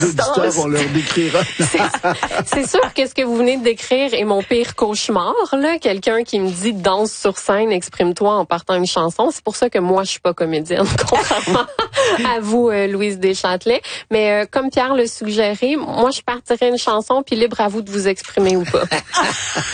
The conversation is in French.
auditeurs, on leur décrira. C'est sûr que ce que vous venez de décrire est mon pire cauchemar, là. Quelqu'un qui me dit danse sur scène, exprime-toi en partant une chanson. C'est pour ça que moi, je suis pas comédienne, contrairement à vous, Louise Deschâtelet. Mais comme Pierre le suggérait, moi, je partirais une chanson, puis libre à vous de vous exprimer ou pas.